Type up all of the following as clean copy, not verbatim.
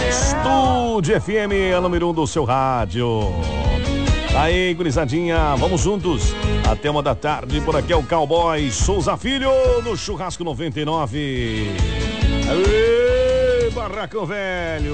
Estúdio FM, a número 1 do seu rádio. Aí, gurizadinha, vamos juntos até 1 da tarde. Por aqui é o Cowboy Souza Filho no Churrasco 99. Aê, Barracão Velho.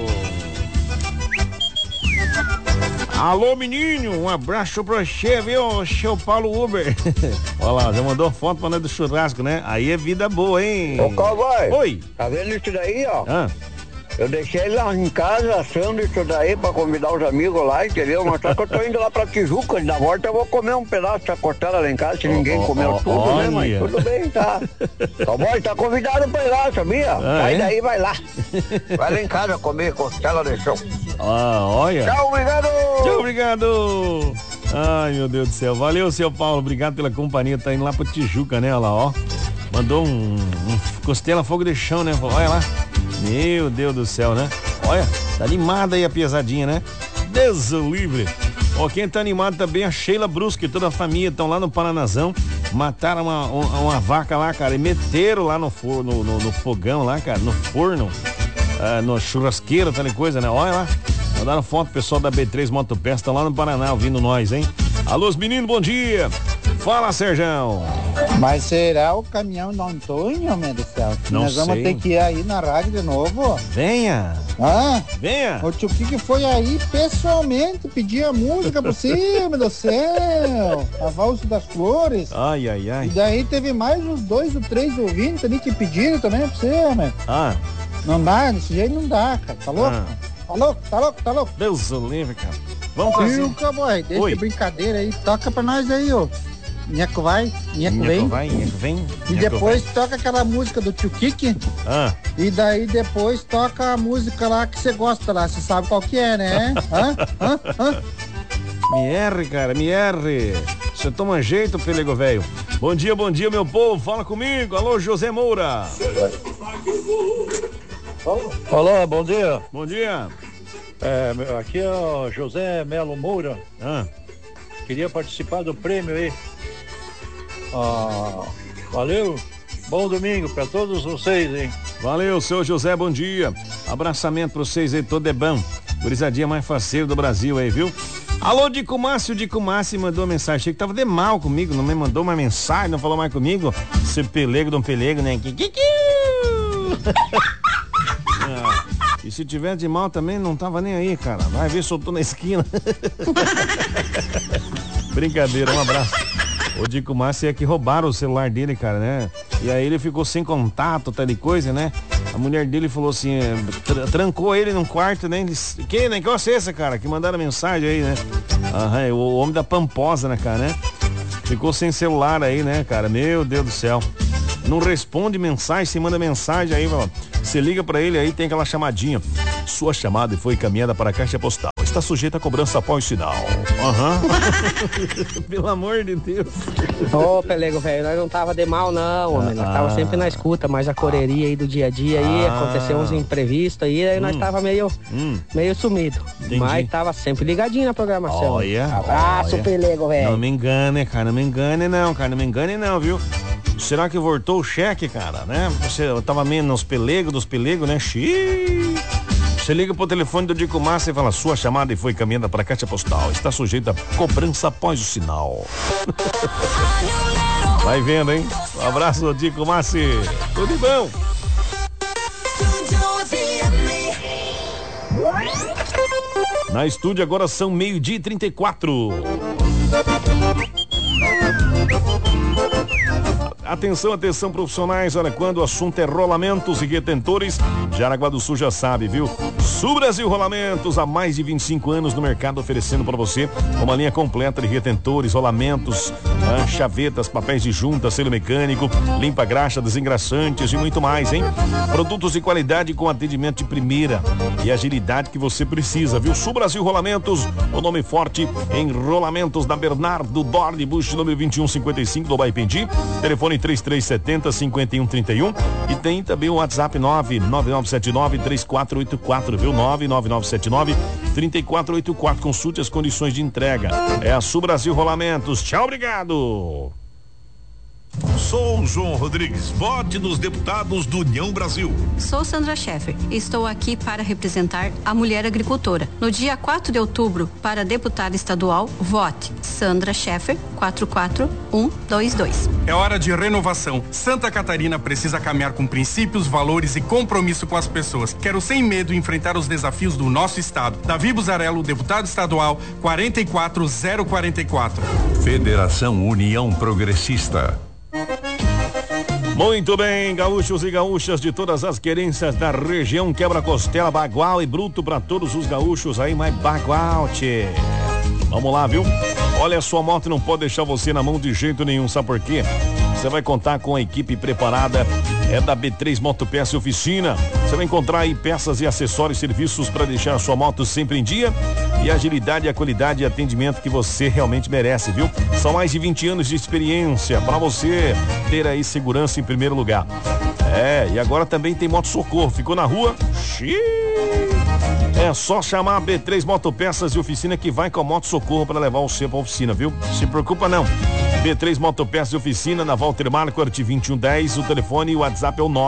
Alô, menino, um abraço pra você, viu, seu Paulo Uber. Olha lá, já mandou foto pra nós do churrasco, né? Aí é vida boa, hein? Ô, Cowboy. Oi. Tá vendo isso daí, ó? Ah. Eu deixei ele lá em casa assando isso daí pra convidar os amigos lá, entendeu? Mas só que eu tô indo lá pra Tijuca, na volta eu vou comer um pedaço da costela lá em casa, se ninguém comeu tudo, né? Mas tudo bem, tá? Cowboy, tá convidado pra ir lá, sabia? Sai daí, vai lá. Vai lá em casa comer costela de chão. Ah, olha. Tchau, obrigado! Tchau, obrigado! Ai, meu Deus do céu. Valeu, seu Paulo. Obrigado pela companhia. Tá indo lá pra Tijuca, né? Olha lá, ó. Mandou um costela fogo de chão, né? Olha lá. Meu Deus do céu, né? Olha, tá animada aí a pesadinha, né? Deus o livre. Ó, quem tá animado também é a Sheila Brusque, toda a família estão lá no Paranazão. Mataram uma vaca lá, cara, e meteram lá no fogão lá, cara, no forno, no churrasqueiro, tal coisa, né? Olha lá. Mandaram foto, pessoal da B3 Motopés, estão lá no Paraná ouvindo nós, hein? Alô, meninos, bom dia. Fala, Serjão. Mas será o caminhão do Antônio, meu Deus do céu? Não Nós vamos sei. ter que ir aí na rádio de novo? Venha. Ah? Venha. O tio Kiki foi aí pessoalmente pedir a música pra você, meu Deus do céu. A Valsa das Flores. Ai, ai, ai. E daí teve mais uns 2 ou 3 ouvintes ali que pediram também pra você, meu. Ah. Não dá, desse jeito não dá, cara. Tá louco? Tá louco, tá louco, tá louco. Deus o livre, cara. Vamos fazer. Viu, Cowboy? Deixa de brincadeira aí. Toca pra nós aí, ó. Nheco vai, Nheco vem. Nheco vem. E depois toca aquela música do tio Kiki. Ah. E daí depois toca a música lá que você gosta lá. Você sabe qual que é, né? Me erre, cara, me erre. Você toma jeito, pelego velho. Bom dia, meu povo. Fala comigo. Alô, José Moura. Olá, bom dia. Bom dia. Aqui é o José Melo Moura. Queria participar do prêmio aí. Valeu. Bom domingo pra todos vocês, hein? Valeu, seu José, bom dia. Abraçamento pra vocês aí, todo é bom. Gurizadinha mais faceiro do Brasil aí, viu? Alô, Dico Márcio, o Dico Márcio mandou uma mensagem. Achei que tava de mal comigo, não me mandou uma mensagem, não falou mais comigo. Seu pelego, Dom Pelego, né? E se tiver de mal também, não tava nem aí, cara. Vai ver, soltou na esquina. Brincadeira, um abraço. O Dico Márcio é que roubaram o celular dele, cara, né? E aí ele ficou sem contato, tal de coisa, né? A mulher dele falou assim, trancou ele num quarto, né? Que negócio é esse, cara? Que mandaram mensagem aí, né? O homem da Pamposa, né, cara, né? Ficou sem celular aí, né, cara? Meu Deus do céu. Não responde mensagem, se manda mensagem aí, você liga pra ele aí, tem aquela chamadinha. Sua chamada foi encaminhada para a caixa postal. Está sujeita a cobrança após o sinal. Pelo amor de Deus. Ô, Pelego, velho, nós não tava de mal não, homem. Nós tava sempre na escuta, mas a correria aí do dia a dia aí, aconteceu uns imprevistos aí nós tava meio sumido. Entendi. Mas tava sempre ligadinho na programação. Olha. Abraço, Pelego, velho. Não me engane, cara, não me engane não, viu? Será que voltou o cheque, cara, né? Você tava meio nos dos pelegos, né? Xiii. Você liga pro telefone do Dico Massa e fala, sua chamada foi encaminhada para a caixa postal. Está sujeita a cobrança após o sinal. Vai vendo, hein? Um abraço, Dico Massa. Tudo de bom. Na estúdio agora são 12:34. Atenção profissionais, olha, quando o assunto é rolamentos e retentores, Jaraguá do Sul já sabe, viu? Sul Brasil Rolamentos, há mais de 25 anos no mercado, oferecendo para você uma linha completa de retentores, rolamentos, chavetas, papéis de junta, selo mecânico, limpa graxa, desengraçantes e muito mais, hein? Produtos de qualidade com atendimento de primeira e agilidade que você precisa, viu? Sul Brasil Rolamentos, o nome forte em rolamentos da Bernardo Dorne Bush, número 2155 do Baipendi, telefone 3370-5131 e tem também o WhatsApp 99979-3484, viu? 99979-3484. Consulte as condições de entrega. É a Sul Brasil Rolamentos. Tchau, obrigado. Sou João Rodrigues, vote nos deputados do União Brasil. Sou Sandra Scheffer e estou aqui para representar a mulher agricultora. No dia 4 de outubro, para deputada estadual, vote Sandra Scheffer, 44122. É hora de renovação. Santa Catarina precisa caminhar com princípios, valores e compromisso com as pessoas. Quero sem medo enfrentar os desafios do nosso estado. Davi Buzarello, deputado estadual, 44044. Federação União Progressista. Muito bem, gaúchos e gaúchas de todas as querências da região, quebra-costela, bagual e bruto para todos os gaúchos aí, mas bagual, tchê. Vamos lá, viu? Olha, sua moto não pode deixar você na mão de jeito nenhum, sabe por quê? Você vai contar com a equipe preparada, é da B3 Motopeça e Oficina. Você vai encontrar aí peças e acessórios, serviços para deixar a sua moto sempre em dia e a agilidade, a qualidade e atendimento que você realmente merece, viu? São mais de 20 anos de experiência para você ter aí segurança em primeiro lugar. E agora também tem moto socorro. Ficou na rua? Xiii. É só chamar a B3 Motopeças e Oficina que vai com a moto socorro para levar você para a oficina, viu? Se preocupa não. B3 Motopeças e Oficina na Walter Marquardt 2110. O telefone e o WhatsApp é o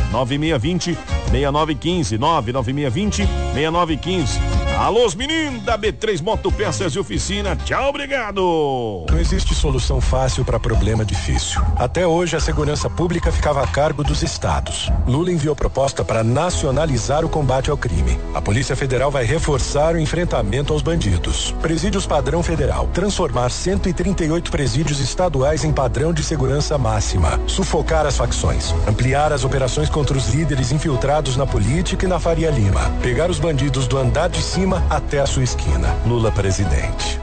99620-6915. 99620-6915. Alô, os meninos da B3 Motopeças e Oficina. Tchau, obrigado. Não existe solução fácil para problema difícil. Até hoje, a segurança pública ficava a cargo dos estados. Lula enviou proposta para nacionalizar o combate ao crime. A Polícia Federal vai reforçar o enfrentamento aos bandidos. Presídios padrão federal. Transformar 138 presídios estaduais em padrão de segurança máxima. Sufocar as facções. Ampliar as operações contra os líderes infiltrados na política e na Faria Lima. Pegar os bandidos do andar de cima até a sua esquina. Lula presidente.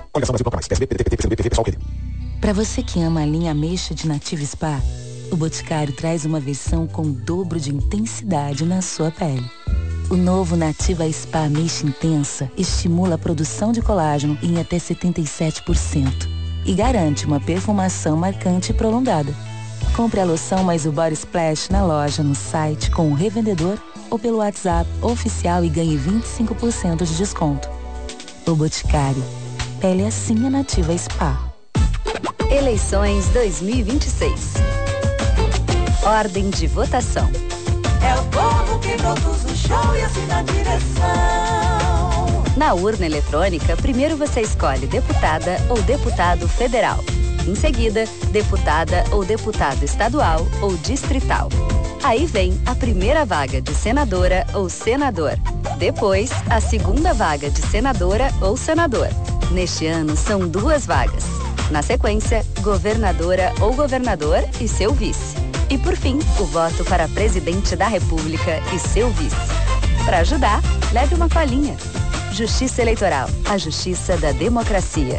Para você que ama a linha ameixa de Nativa Spa, o Boticário traz uma versão com o dobro de intensidade na sua pele. O novo Nativa Spa Ameixa Intensa estimula a produção de colágeno em até 77% e garante uma perfumação marcante e prolongada. Compre a loção mais o Body Splash na loja, no site, com o revendedor ou pelo WhatsApp oficial e ganhe 25% de desconto. O Boticário. Pele assim a Nativa Spa. Eleições 2026. Ordem de votação. É o povo que produz o show e assim na direção. Na urna eletrônica, primeiro você escolhe deputada ou deputado federal. Em seguida, deputada ou deputado estadual ou distrital. Aí vem a primeira vaga de senadora ou senador. Depois, a segunda vaga de senadora ou senador. Neste ano, são 2 vagas. Na sequência, governadora ou governador e seu vice. E por fim, o voto para presidente da República e seu vice. Para ajudar, leve uma colinha. Justiça Eleitoral, a justiça da democracia.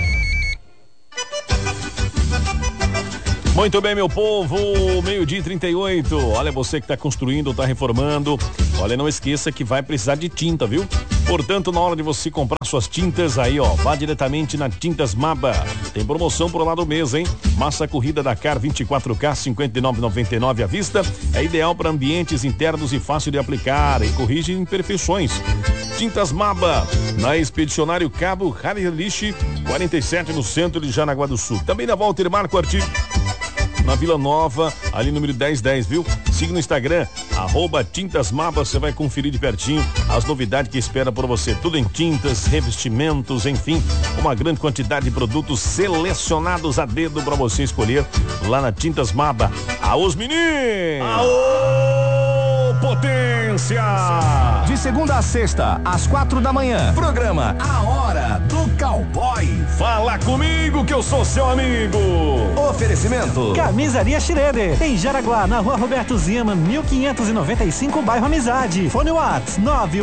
Muito bem, meu povo, 12:38. Olha, você que está construindo ou está reformando, olha, não esqueça que vai precisar de tinta, viu? Portanto, na hora de você comprar suas tintas aí, ó, vá diretamente na Tintas Maba. Tem promoção por lá do mês, hein? Massa corrida Dakar 24K, 59,99 à vista. É ideal para ambientes internos e fácil de aplicar e corrige imperfeições. Tintas Maba, na Expedicionário Cabo Harrilich 47, no centro de Jaraguá do Sul. Também na Walter Marquardt, na Vila Nova, ali número 1010, viu? Siga no Instagram, @tintasmaba, você vai conferir de pertinho as novidades que espera por você. Tudo em tintas, revestimentos, enfim, uma grande quantidade de produtos selecionados a dedo para você escolher lá na Tintas Maba. Aos meninos! Aô, potência! De segunda a sexta, às 4 da manhã, programa A Hora do Cowboy. Fala comigo que eu sou seu amigo. Oferecimento Camisaria Schroeder, em Jaraguá, na Rua Roberto Zima, 1595, bairro Amizade. Fone Whats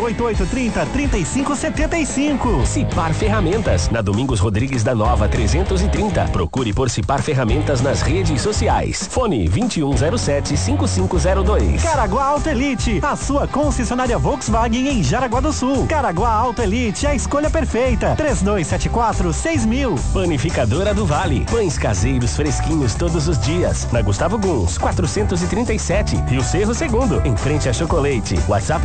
98830-3575. Cipar Ferramentas, na Domingos Rodrigues da Nova 330. Procure por Cipar Ferramentas nas redes sociais. Fone 2107-5502. Caraguá Auto Elite, a sua sua concessionária Volkswagen em Jaraguá do Sul. Caraguá Auto Elite, a escolha perfeita. 3274-6000. Panificadora do Vale. Pães caseiros fresquinhos todos os dias. Na Gustavo Guns, 437. Rio Cerro Segundo, em frente a Chocolate. WhatsApp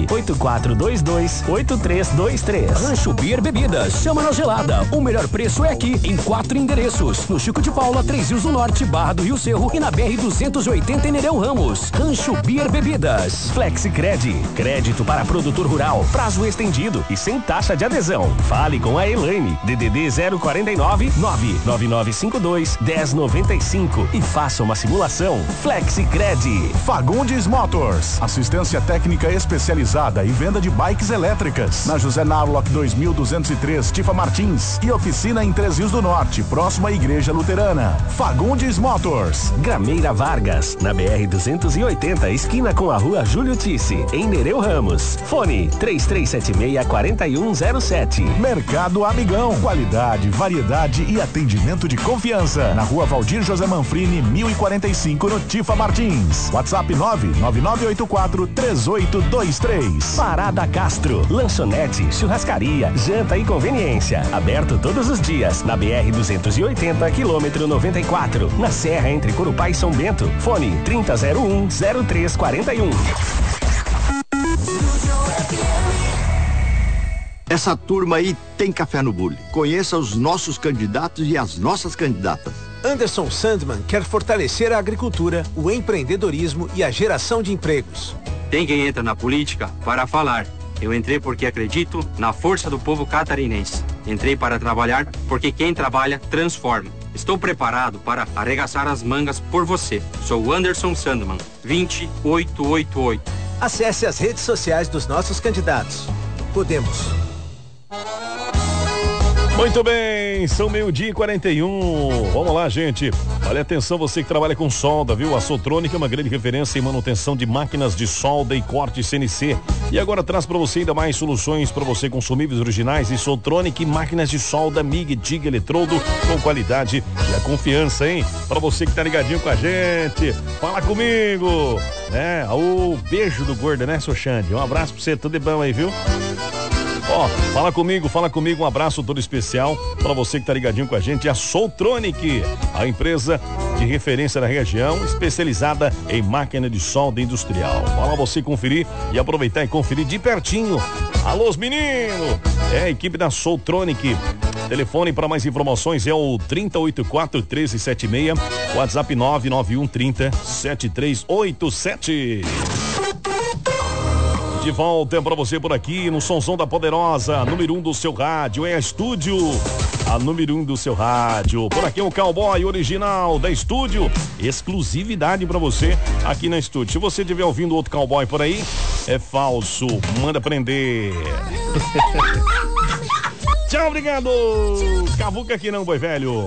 98422-8323. Rancho Beer Bebidas. Chama na gelada. O melhor preço é aqui, em 4 endereços. No Chico de Paula, 3 Rios do Norte, Barra do Rio Cerro e na BR-280 em Nereu Ramos. Rancho Beer Bebidas. Flexicred. Crédito para produtor rural. Prazo estendido e sem taxa de adesão. Fale com a Elaine. DDD 049 99952 1095 e faça uma simulação. Flexicred. Fagundes Motors. Assistência técnica especializada e venda de bikes elétricas. Na José Narlock 2203, Tifa Martins. E oficina em 3 Rios do Norte, próxima à Igreja Luterana. Fagundes Motors. Grameira Vargas. Na BR-280, esquina com a Rua Júlio Tisse, em Nereu Ramos. Fone 3376-4107. Mercado Amigão. Qualidade, variedade e atendimento de confiança. Na Rua Valdir José Manfrini, 1045, no Tifa Martins. WhatsApp 999843823. Parada Castro. Lanchonete, churrascaria, janta e conveniência. Aberto todos os dias. Na BR-280, quilômetro 94. Na Serra, entre Corupá e São Bento. Fone 3001-0341. Essa turma aí tem café no bule. Conheça os nossos candidatos e as nossas candidatas. Anderson Sandman quer fortalecer a agricultura, o empreendedorismo e a geração de empregos. Tem quem entra na política para falar. Eu entrei porque acredito na força do povo catarinense. Entrei para trabalhar porque quem trabalha transforma. Estou preparado para arregaçar as mangas por você. Sou Anderson Sandman, 20888. Acesse as redes sociais dos nossos candidatos. Podemos. Muito bem, são 12:41. Vamos lá, gente. Olha, atenção, você que trabalha com solda, viu? A Soltronic é uma grande referência em manutenção de máquinas de solda e corte CNC. E agora traz para você ainda mais soluções para você, consumíveis originais e Soltronic, máquinas de solda, MIG, TIG, eletrodo, com qualidade e a confiança, hein? Para você que tá ligadinho com a gente, fala comigo, né? O beijo do gordo, né, seu Xande? Um abraço pra você, tudo de bom aí, viu? Ó, fala comigo, um abraço todo especial para você que tá ligadinho com a gente, a Soltronic, a empresa de referência da região, especializada em máquina de solda industrial. Fala você conferir e aproveitar e conferir de pertinho. Alô, meninos! É a equipe da Soltronic. Telefone para mais informações é o 3084-1376, WhatsApp 99130-7387. De volta pra você por aqui no Sonzão da Poderosa, número 1 do seu rádio, é a Estúdio, a número 1 do seu rádio. Por aqui é o Cowboy original da Estúdio, exclusividade pra você aqui na Estúdio. Se você estiver ouvindo outro Cowboy por aí, é falso, manda prender. Tchau, obrigado. Cavuca aqui não, boi velho.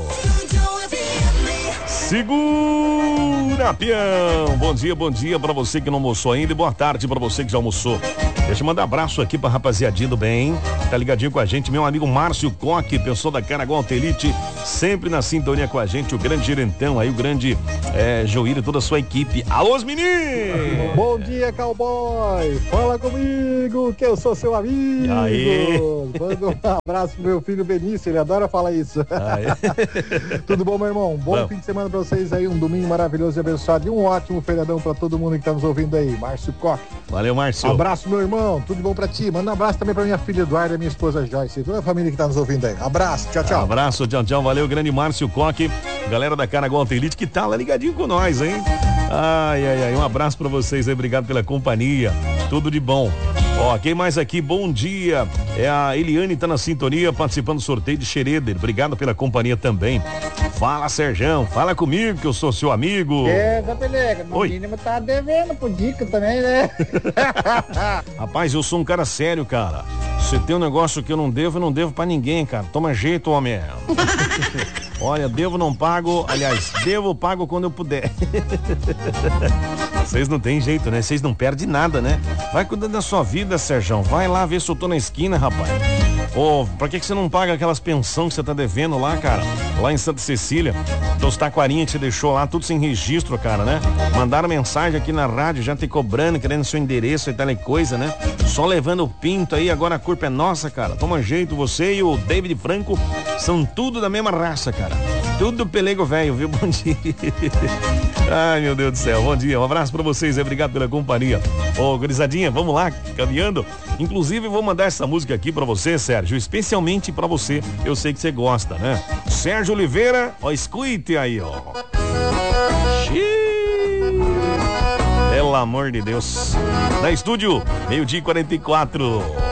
Segura, peão. Bom dia pra você que não almoçou ainda e boa tarde pra você que já almoçou. Deixa eu mandar um abraço aqui pra rapaziadinha do bem, tá ligadinho com a gente, meu amigo Márcio Coque, pessoal da Caraguá Auto Elite, sempre na sintonia com a gente, o grande gerentão aí, o grande Joíra e toda a sua equipe. Alô, meninos! Bom dia, cowboy! Fala comigo, que eu sou seu amigo! E aí? Manda um abraço pro meu filho Benício, ele adora falar isso. Tudo bom, meu irmão? Bom fim de semana pra vocês aí, um domingo maravilhoso e abençoado e um ótimo feriadão pra todo mundo que tá nos ouvindo aí. Márcio Coque. Valeu, Márcio. Abraço, meu irmão, tudo bom pra ti? Manda um abraço também pra minha filha Eduarda e minha esposa Joyce, toda a família que tá nos ouvindo aí. Abraço, tchau, tchau. Abraço, tchau, tchau, valeu, grande Márcio Coque, galera da Caraguá Auto Elite que tá lá ligadinho com nós, hein? Ai, um abraço pra vocês aí, obrigado pela companhia, tudo de bom. Ó, quem mais aqui? Bom dia. É a Eliane, tá na sintonia, participando do sorteio de Xereder. Obrigado pela companhia também. Fala, Serjão, fala comigo que eu sou seu amigo. Zé Pelega, no mínimo tá devendo pro Dica também, né? Rapaz, eu sou um cara sério, cara. Se tem um negócio que eu não devo pra ninguém, cara. Toma jeito, homem. Olha, devo, não pago. Aliás, devo, pago quando eu puder. Vocês não tem jeito, né? Vocês não perdem nada, né? Vai cuidando da sua vida, Serjão. Vai lá ver se eu tô na esquina, rapaz. Pra que você não paga aquelas pensões que você tá devendo lá, cara? Lá em Santa Cecília, dos taquarinha que você deixou lá, tudo sem registro, cara, né? Mandaram mensagem aqui na rádio, já te cobrando, querendo seu endereço e tal e coisa, né? Só levando o pinto aí, agora a culpa é nossa, cara. Toma jeito, você e o David Franco são tudo da mesma raça, cara. Tudo pelego velho, viu? Bom dia. Ai, meu Deus do céu, bom dia. Um abraço pra vocês, obrigado pela companhia. Gurizadinha, vamos lá, caminhando. Inclusive, vou mandar essa música aqui pra você, Sérgio, especialmente pra você. Eu sei que você gosta, né? Sérgio Oliveira, escute aí, Pelo amor de Deus. Na estúdio, 12:44.